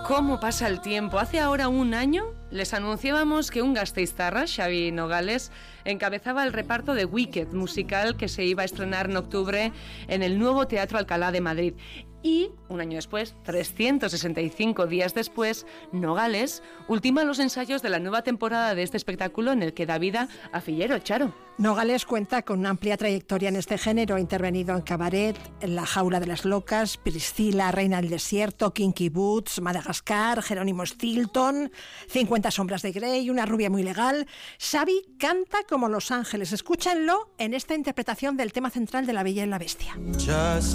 ¿Cómo pasa el tiempo? Hace ahora un año les anunciábamos que un gasteiztarra, Xavi Nogales, encabezaba el reparto de Wicked, musical que se iba a estrenar en octubre en el nuevo Teatro Alcalá de Madrid. Y, un año después, 365 días después, Nogales ultima los ensayos de la nueva temporada de este espectáculo en el que da vida a Fillero, Charo. Nogales cuenta con una amplia trayectoria en este género. Ha intervenido en Cabaret, en La Jaula de las Locas, Priscila, Reina del Desierto, Kinky Boots, Madagascar, Jerónimo Stilton, 50 sombras de Grey, Una rubia muy legal. Xavi canta como Los Ángeles. Escúchenlo en esta interpretación del tema central de La Bella y la Bestia. Just